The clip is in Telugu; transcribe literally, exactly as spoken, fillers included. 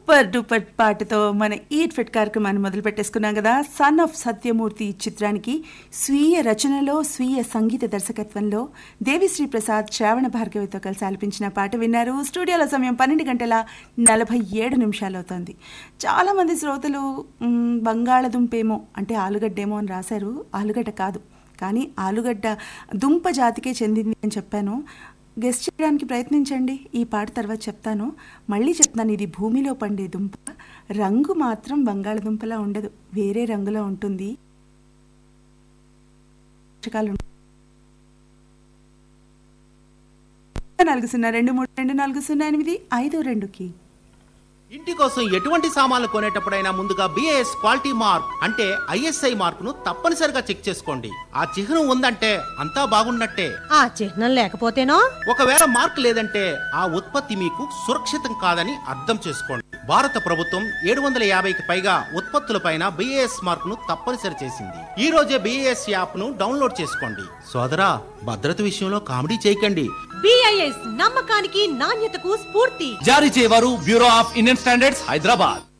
సూపర్ డూపర్ పాటతో మన ఈట్ ఫిట్ కార్యక్రమాన్ని మొదలు పెట్టేసుకున్నాం కదా. సన్ ఆఫ్ సత్యమూర్తి చిత్రానికి స్వీయ రచనలో స్వీయ సంగీత దర్శకత్వంలో దేవిశ్రీ ప్రసాద్ శ్రావణ భార్గవితో కలిసి ఆలపించిన పాట విన్నారు. స్టూడియోలో సమయం పన్నెండు గంటల నలభై ఏడు నిమిషాలు అవుతుంది. చాలామంది శ్రోతలు బంగాళదుంపేమో అంటే ఆలుగడ్డేమో అని రాశారు. ఆలుగడ్డ కాదు, కానీ ఆలుగడ్డ దుంప జాతికే చెందింది అని చెప్పాను. గెస్ట్ చేయడానికి ప్రయత్నించండి. ఈ పాట తర్వాత చెప్తాను. మళ్ళీ చెప్తాను, ఇది భూమిలో పండే దుంప. రంగు మాత్రం బంగాళదుంపలా ఉండదు, వేరే రంగులో ఉంటుంది. నాలుగు సున్నా రెండు మూడు రెండు నాలుగు సున్నా ఎనిమిది ఐదు రెండుకి ఇంటి కోసం ఎటువంటి సామాన్లు కొనేటప్పుడైనా ముందుగా బిఏఎస్ క్వాలిటీ మార్క్ అంటే ఐఎస్ఐ మార్క్ ను తప్పనిసరిగా చెక్ చేసుకోండి. ఆ చిహ్నం ఉందంటే అంతా బాగున్నట్టే. ఆ చిహ్నం లేకపోతేనో, ఒకవేళ మార్క్ లేదంటే ఆ ఉత్పత్తి మీకు సురక్షితం కాదని అర్థం చేసుకోండి. భారత ప్రభుత్వం ఏడు వందల యాభైకి పైగా ఉత్పత్తులపైన బిఏఎస్ మార్క్ ను తప్పనిసరి చేసింది. ఈ రోజే బిఏఎస్ యాప్ ను డౌన్లోడ్ చేసుకోండి. సోదరా, భద్రత విషయంలో కామెడీ చేయకండి. బిఐఎస్ నమ్మకానికి నాణ్యతకు స్ఫూర్తి. జారీ చేయవారు bureau of Indian standards, Hyderabad.